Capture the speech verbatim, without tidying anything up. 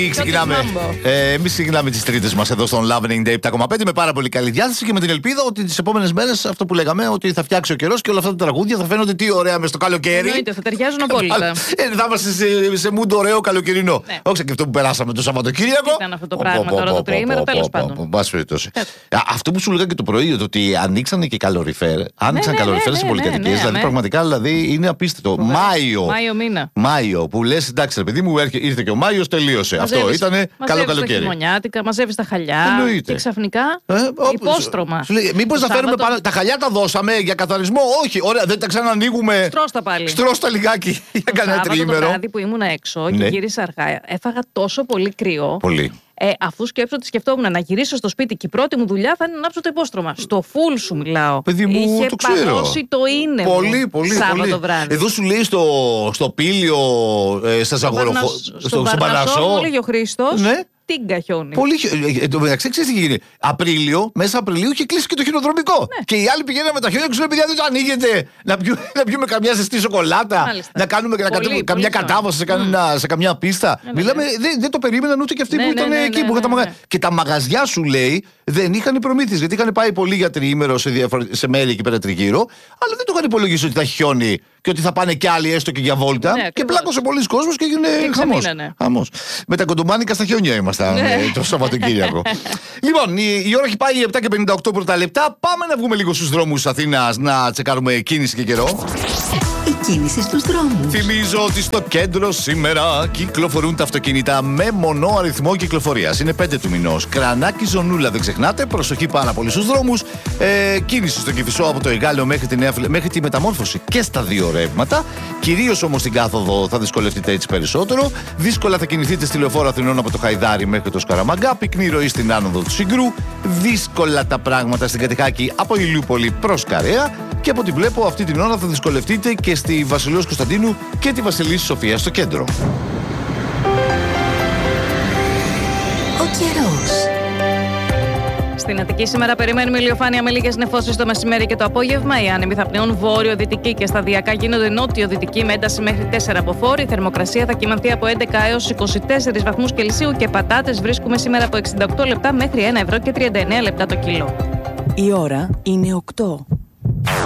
Ξεκινάμε. Ε, Εμείς ξεκινάμε τις τρίτες μας εδώ στον Love ενενήντα επτά κόμμα πέντε με πάρα πολύ καλή διάθεση και με την ελπίδα ότι τις επόμενες μέρες αυτό που λέγαμε, ότι θα φτιάξει ο καιρός και όλα αυτά τα τραγούδια θα φαίνονται τι ωραία μες στο καλοκαίρι. Εννοείται, θα ταιριάζουν απόλυτα. ε, θα είμαστε σε, σε μούντο ωραίο καλοκαιρινό. Ναι. Όχι και αυτό που περάσαμε το Σαββατοκύριακο. Ήταν αυτό το πράγμα τώρα το τριήμερο, τέλος πάντων. Αυτό που σου λέγα και το πρωί, ότι ανοίξανε και καλοριφέρ. Άνοιξαν καλοριφέρ σε πολυκατοικίες. Δηλαδή πραγματικά είναι απίστευτο. Μάιο. Μάιο μήνα. Μάιο που λες εντάξει, ρε παιδί μου, ήρθε και ο Μάιος, τελείωσε. Αυτό ήταν καλό καλοκαίρι. Τα χειμωνιάτικα, μαζεύεις τα χαλιά. Εννοείται. Και ξαφνικά ε, υπόστρωμα. Μήπως να φέρουμε πάνω. Τα χαλιά τα δώσαμε για καθαρισμό. Όχι, ωραία, δεν τα ξανανοίγουμε. Στρώστα πάλι. Στρώστα λιγάκι για κανένα τριήμερο. Το βράδυ που ήμουν έξω και ναι. γύρισα αργά, έφαγα τόσο πολύ κρύο. Πολύ. Ε, αφού σκέψω ότι σκεφτόμουν να γυρίσω στο σπίτι και η πρώτη μου δουλειά θα είναι να ανάψω το υπόστρωμα. Στο φουλ σου μιλάω. Παιδί μου, είχε το ξέρω. παγώσει το είναι. Πολύ, πολύ. Σάββατο πολύ. βράδυ. Εδώ σου λέει στο, στο Πήλιο, ε, στα Ζαγοροχώ. Στο, στο Μπαρνασό, μου λέγει ο Χρήστος. Ναι. Τίγκα χιόνι. Πολύ χιόνι. Ε, το μεταξύ, ξέρεις τι γίνει. Απρίλιο, μέσα Απριλίου είχε κλείσει και το χιονοδρομικό. Ναι. Και οι άλλοι πηγαίνουν με τα χιόνια και σου λένε: παιδιά, δεν το ανοίγετε. Να πιούμε, να πιούμε καμιά ζεστή σοκολάτα. Μάλιστα. Να κάνουμε πολύ, να πολύ, καμιά πολύ κατάβαση σε, mm. σε καμιά πίστα. Ναι, Μιλάμε, ναι. δεν, δεν το περίμεναν ούτε και αυτοί ναι, που ήταν ναι, ναι, εκεί. Ναι, που ναι, ναι, ναι. Και τα μαγαζιά σου λέει δεν είχαν προμήθειες. Γιατί είχαν πάει πολύ για τριήμερο σε, διαφορε... σε μέρη εκεί πέρα τριγύρω. Αλλά δεν το είχαν υπολογίσει ότι θα χιόνι και ότι θα πάνε κι άλλοι έστω και για βόλτα. Ναι, και πλάκωσε πολλοί κόσμος και έγινε χαμός. Με τα κοντομάνικα στα χιόνια ήμασταν το Σαββατοκύριακο. Λοιπόν, η, η ώρα έχει πάει επτά και πενήντα οκτώ πρώτα λεπτά. Πάμε να βγούμε λίγο στους δρόμους Αθήνας να τσεκάρουμε κίνηση και καιρό. Η κίνηση στους δρόμους. Θυμίζω ότι στο κέντρο σήμερα κυκλοφορούν τα αυτοκίνητα με μονό αριθμό κυκλοφορίας. Είναι πέντε του μηνός. Κρανάκι, Ζωνούλα, δεν ξεχνάτε. Προσοχή πάρα πολύ στους δρόμους. Ε, κίνηση στο Κηφισό από το Εγάλεο μέχρι τη, Νέα, μέχρι τη Μεταμόρφωση και στα δύο ρεύματα. Κυρίως όμως στην κάθοδο θα δυσκολευτείτε έτσι περισσότερο. Δύσκολα θα κινηθείτε στη Λεωφόρο Αθηνών από το Χαϊδάρι μέχρι το Σκαραμαγκά. Πυκνή ροή στην άνοδο του Συγκρού. Δύσκολα τα πράγματα στην Κατεχάκη από Ηλιούπολη προς Καρέα. Και από ό,τι βλέπω αυτή την ώρα θα δυσκολευτείτε και στη Βασιλέως Κωνσταντίνου και τη Βασιλής Σοφία στο κέντρο. Ο καιρός. Στην Αττική σήμερα περιμένουμε ηλιοφάνεια με λίγες νεφώσεις το μεσημέρι και το απόγευμα. Οι άνεμοι θα πνέουν βόρειο-δυτική και σταδιακά γίνονται νότιο-δυτική με ένταση μέχρι τέσσερα αποφόροι. Η θερμοκρασία θα κυμανθεί από έντεκα έως είκοσι τέσσερις βαθμούς Κελσίου και πατάτες βρίσκουμε σήμερα από εξήντα οκτώ λεπτά μέχρι ένα ευρώ και τριάντα εννέα λεπτά το κιλό. Η ώρα είναι οκτώ.